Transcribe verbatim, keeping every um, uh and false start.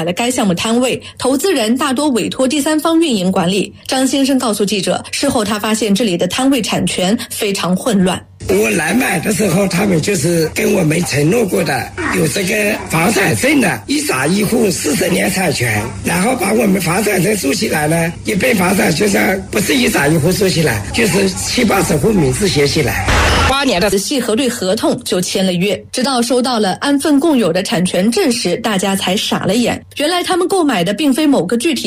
买了该项目摊位，投资人大多委托第三方运营管理。张先生告诉记者，事后他发现这里的摊位产权非常混乱。 我来买的时候，他们就是跟我们承诺过的，有这个房产证的，一杂一户四十年产权，然后把我们房产证做起来呢，一边房产就像不是一杂一户做起来，就是七八十户名字写起来。 八年的仔细核对合同就签了约，直到收到了安分共有的产权证时，大家才傻了眼，原来他们购买的并非某个具体